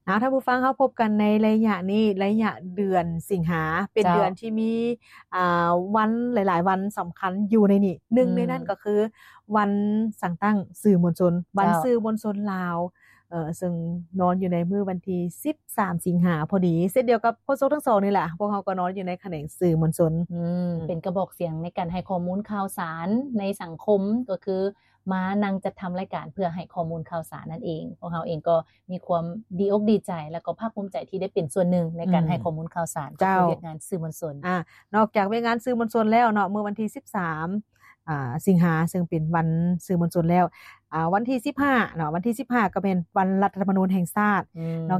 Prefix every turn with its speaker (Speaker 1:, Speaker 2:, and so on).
Speaker 1: ท่านผู้ฟังเขาพบกันในระยะนี้ระยะเดือนสิงหาเป็น
Speaker 2: เจ้า
Speaker 1: เดือนที่มีวันหลายๆวันสำคัญอยู่ในนี้ห
Speaker 2: อื
Speaker 1: นึ่งในนั้นก็
Speaker 2: ม
Speaker 1: คือวันสั่งตั้งสื่อมวลชนวัน
Speaker 2: เจ้า
Speaker 1: สื่อมวลชนลาวซึ่งนอนอยู่ในมื้อวันที่13สิงหาพอดีเช่นเดียวกับโฆษกทั้งสองนี่แหละพวกเขาก็นอนอยู่ในแขนงสื่อมวลชนอืม
Speaker 2: เป็นกระบอกเสียงในการให้ข้อมูลข่าวสารในสังคมก็คือมานั่งจัดทำรายการเพื่อให้ข้อมูลข่าวสารนั่นเองพวกเราเองก็มีความดีอกดีใจแล้วก็ภาคภูมิใจที่ได้เป็นส่วนหนึ่งในการให้ข้อมูลข่าวสารก็
Speaker 1: เจ้า
Speaker 2: คือเวียกงานสื่อมวลชน
Speaker 1: นอกจากเวียกงานสื่อมวลชนแล้วเนาะเมื่อวันที่13สิงหาซึ่งเป็นวันสื่อมวลชนแล้ววันที่15เนาะวันที่15ก็เป็นวันรัฐธรรมนูญแห่งชาติ
Speaker 2: อืม
Speaker 1: นอก